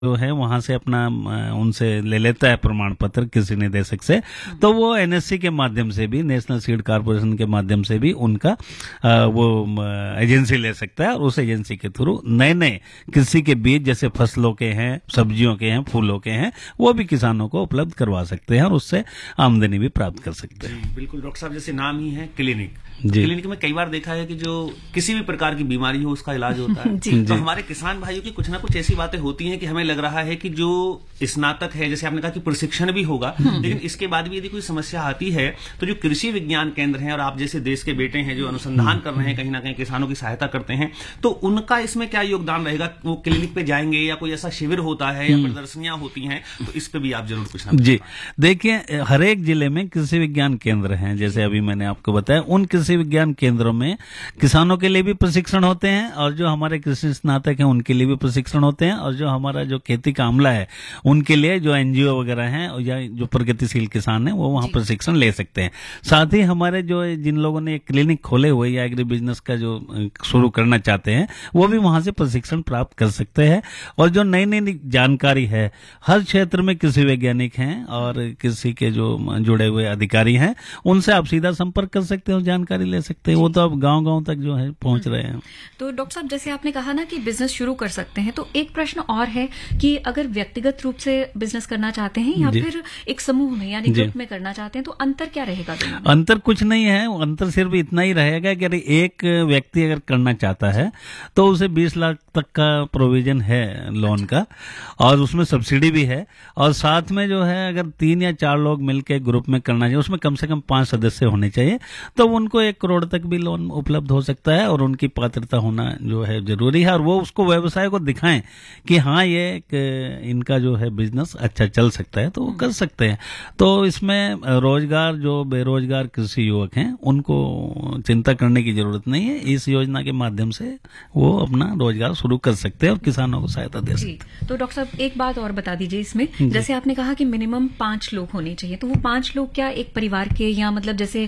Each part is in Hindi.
जो है वहां से अपना उनसे ले लेता है प्रमाण पत्र किसी निदेशक से, तो वो एनएससी के माध्यम से भी, नेशनल सीड कॉर्पोरेशन के माध्यम से भी उनका वो एजेंसी ले सकता है, और उस एजेंसी के थ्रू नए नए कृषि के बीज जैसे फसलों के हैं, सब्जियों के हैं, फूलों के हैं, वो भी किसानों को उपलब्ध करवा सकते हैं और उससे आमदनी भी प्राप्त कर सकते हैं। बिल्कुल डॉक्टर साहब, जैसे नाम ही है क्लिनिक, क्लिनिक में कई बार देखा है कि जो किसी भी प्रकार की बीमारी हो उसका इलाज होता है। तो हमारे किसान भाइयों की कुछ ना कुछ ऐसी बातें होती हैं कि हमें लग रहा है कि जो स्नातक है, जैसे आपने कहा कि प्रशिक्षण भी होगा, लेकिन इसके बाद भी यदि कोई समस्या आती है तो जो कृषि विज्ञान केंद्र हैं और आप जैसे देश के बेटे हैं जो अनुसंधान कर रहे हैं, कहीं ना कहीं किसानों की सहायता करते हैं, तो उनका इसमें क्या योगदान रहेगा? वो क्लिनिक पे जाएंगे या कोई ऐसा शिविर होता है या प्रदर्शनियां होती हैं, तो इस पे भी आप जरूर कुछ जी देखिए, हर एक जिले में कृषि विज्ञान केंद्र हैं, जैसे अभी मैंने आपको बताया। उन कृषि विज्ञान केंद्रों में किसानों के लिए भी प्रशिक्षण होते हैं, और जो हमारे कृषि स्नातक हैं उनके लिए भी प्रशिक्षण होते हैं, और जो हमारा जो खेती का अमला है उनके लिए, जो एनजीओ वगैरह हैं या जो प्रगतिशील किसान हैं, वो वहां प्रशिक्षण ले सकते हैं। साथ ही हमारे जो जिन लोगों ने क्लिनिक खोले हुए या एग्री बिजनेस का जो शुरू करना चाहते हैं, वो भी वहां से प्रशिक्षण प्राप्त कर सकते हैं। और जो नई नई जानकारी है, हर क्षेत्र में कृषि वैज्ञानिक हैं और कृषि के जो जुड़े हुए अधिकारी हैं, उनसे आप सीधा संपर्क कर सकते हो, जानकारी ले सकते हैं। वो तो अब गांव गांव तक जो है पहुंच रहे हैं। तो डॉक्टर साहब, जैसे आपने कहा ना कि बिजनेस शुरू कर सकते हैं, तो एक प्रश्न और है कि अगर व्यक्तिगत रूप से बिजनेस करना चाहते हैं या फिर एक समूह में यानी ग्रुप में करना चाहते हैं, तो अंतर क्या रहेगा दोनों में? अंतर कुछ नहीं है, अंतर सिर्फ इतना ही रहेगा कि अरे एक व्यक्ति अगर करना चाहता है तो उसे 20 लाख तक का प्रोविजन है लोन का, और उसमें सब्सिडी भी है। और साथ में जो है अगर 3 या 4 लोग मिलकर ग्रुप में करना चाहिए, उसमें कम से कम 5 सदस्य होने चाहिए, तो उनको 1 करोड़ तक भी लोन उपलब्ध हो सकता है। और उनकी पात्रता होना जो है जरूरी है, और वो उसको व्यवसाय को दिखाएं कि हाँ ये इनका जो है बिजनेस अच्छा चल सकता है, तो वो कर सकते हैं। तो इसमें रोजगार, जो बेरोजगार कृषि युवक हैं, उनको चिंता करने की जरूरत नहीं है। इस योजना के माध्यम से वो अपना रोजगार शुरू कर सकते हैं और किसानों को सहायता दे सकते हैं। तो डॉक्टर साहब, एक बात और बता दीजिए इसमें, जैसे आपने कहा कि मिनिमम 5 लोग होने चाहिए, तो वो 5 लोग क्या एक परिवार के, या मतलब जैसे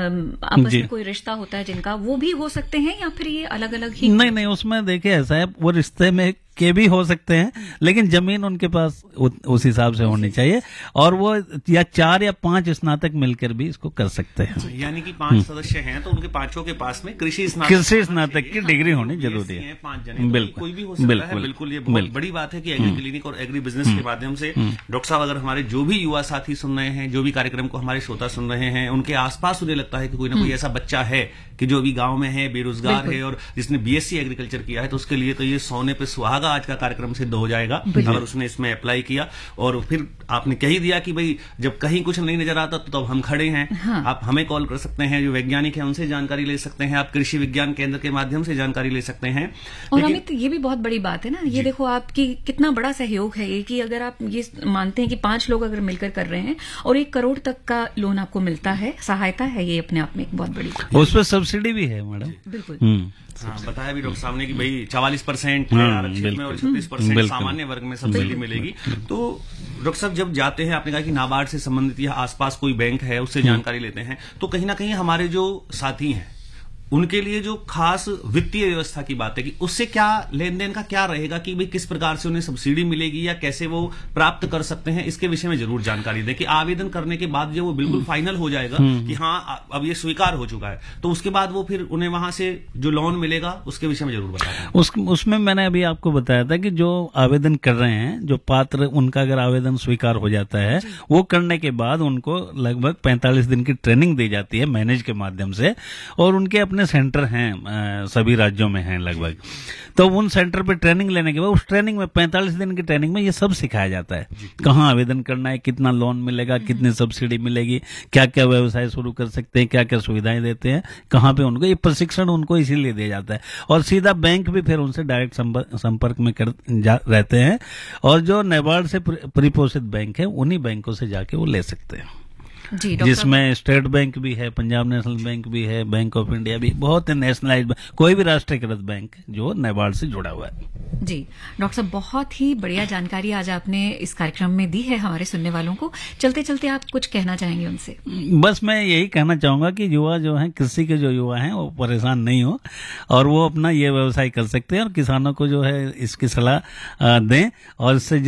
आपस में कोई रिश्ता होता है जिनका, वो भी हो सकते हैं, या फिर ये अलग अलग ही? नहीं, उसमें देखिए ऐसा है, वो रिश्ते में के भी हो सकते हैं, लेकिन जमीन उनके पास उस हिसाब से होनी चाहिए, और वो या 4 या 5 स्नातक मिलकर भी इसको कर सकते हैं। यानी कि 5 सदस्य हैं तो उनके 5 के पास में कृषि स्नातक की डिग्री होनी जरूरी है। 5 जने, बिल्कुल कोई भी हो सकता है। बिल्कुल ये बहुत बड़ी बात है कि एग्री क्लिनिक और एग्री बिजनेस के माध्यम से डॉक्टर साहब, अगर हमारे जो भी युवा साथी सुन रहे हैं, जो भी कार्यक्रम को हमारे श्रोता सुन रहे हैं, उनके आसपास उन्हें लगता है कि कोई ना कोई ऐसा बच्चा है कि जो अभी गांव में है, बेरोजगार है, और जिसने बीएससी एग्रीकल्चर किया है, तो उसके लिए तो ये सोने पे सुहागा आज का कार्यक्रम सिद्ध हो जाएगा अगर उसने इसमें अप्लाई किया। और फिर आपने कह ही दिया कि भाई जब कहीं कुछ नहीं नजर आता तो तब हम खड़े हैं। हाँ। आप हमें कॉल कर सकते हैं, जो वैज्ञानिक हैं उनसे जानकारी ले सकते हैं, आप कृषि विज्ञान केंद्र के माध्यम से जानकारी ले सकते हैं। और अमित, ये भी बहुत बड़ी बात है ना, ये देखो आपकी कितना बड़ा सहयोग है ये, कि अगर आप ये मानते हैं कि 5 लोग अगर मिलकर कर रहे हैं और 1 करोड़ तक का लोन आपको मिलता है, सहायता है, ये अपने आप में एक बहुत बड़ी बात है। उस पर सब्सिडी भी है मैडम। बिल्कुल। हाँ, बताया भी डॉक्टर साहब ने कि भाई 44% आरक्षित में और 36% सामान्य वर्ग में सब्सिडी मिलेगी। तो डॉक्टर साहब, जब जाते हैं, आपने कहा कि नाबार्ड से संबंधित या आसपास कोई बैंक है उससे जानकारी लेते हैं, तो कहीं ना कहीं हमारे जो साथी हैं उनके लिए जो खास वित्तीय व्यवस्था की बात है कि उससे क्या लेन देन का क्या रहेगा, कि भाई किस प्रकार से उन्हें सब्सिडी मिलेगी या कैसे वो प्राप्त कर सकते हैं, इसके विषय में जरूर जानकारी दें। कि आवेदन करने के बाद जब वो बिल्कुल फाइनल हो जाएगा कि हाँ अब ये स्वीकार हो चुका है, तो उसके बाद वो फिर उन्हें वहां से जो लोन मिलेगा उसके विषय में जरूर बताएं। उसमें मैंने अभी आपको बताया था कि जो आवेदन कर रहे हैं, जो पात्र, उनका अगर आवेदन स्वीकार हो जाता है, वो करने के बाद उनको लगभग 45 दिन की ट्रेनिंग दी जाती है मैनेज के माध्यम से, और उनके अपने सेंटर हैं, सभी राज्यों में हैं लगभग। तो उन सेंटर पे ट्रेनिंग लेने के बाद, उस ट्रेनिंग में 45 दिन की ट्रेनिंग में ये सब सिखाया जाता है। कहाँ आवेदन करना है, कितना लोन मिलेगा, कितनी सब्सिडी मिलेगी, क्या क्या व्यवसाय शुरू कर सकते हैं, क्या क्या सुविधाएं देते हैं, कहाँ पे उनको ये प्रशिक्षण उनको इसीलिए दिया जाता है। और सीधा बैंक भी फिर उनसे डायरेक्ट संपर्क में रहते हैं, और जो नाबार्ड से परिपोषित बैंक है उन्हीं बैंकों से जाके वो ले सकते हैं। जी, डॉक्टर जिसमें स्टेट बैंक भी है, पंजाब नेशनल बैंक भी है, बैंक ऑफ इंडिया भी, बहुत नेशनलाइज्ड कोई भी राष्ट्रीयकृत बैंक जो नाबार्ड से जुड़ा हुआ है। जी डॉक्टर साहब, बहुत ही बढ़िया जानकारी आज आपने इस कार्यक्रम में दी है हमारे सुनने वालों को। चलते चलते आप कुछ कहना चाहेंगे उनसे? बस मैं यही कहना चाहूंगा कि युवा जो हैं, कृषि के जो युवा हैं, वो परेशान नहीं हो और वो अपना ये व्यवसाय कर सकते हैं और किसानों को जो है इसकी सलाह दें और इससे